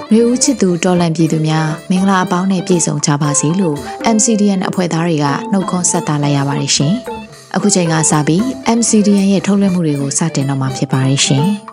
ရေဦးချစ်သူတော်လန်ပြည်သူများမင်္ဂလာအပေါင်းနဲ့ပြည့်စုံကြပါစေလို့ MCDN အဖွဲ့သားတွေကနှုတ်ခွန်းဆက်တာလိုက်ရပါတယ်ရှင်။အခုချိန်ကစပြီး MCDN ရဲ့ထုတ်လွှင့်မှုတွေကိုစတင်တော့မှာဖြစ်ပါတယ်ရှင်။